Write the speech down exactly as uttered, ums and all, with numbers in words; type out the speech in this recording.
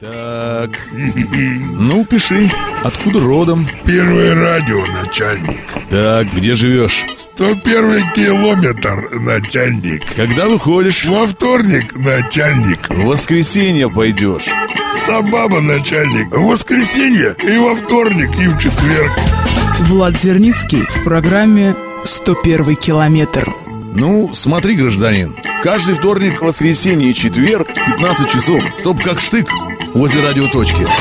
Так, ну пиши, откуда родом? Первое радио, начальник. Так, где живешь? Сто первый километр, начальник. Когда выходишь? Во вторник, начальник. В воскресенье пойдешь. Сабаба, начальник. В воскресенье и во вторник, и в четверг. Влад Зерницкий в программе «сто первый километр». Ну, смотри, гражданин, каждый вторник, воскресенье и четверг в пятнадцать часов, чтоб как штык возле радиоточки.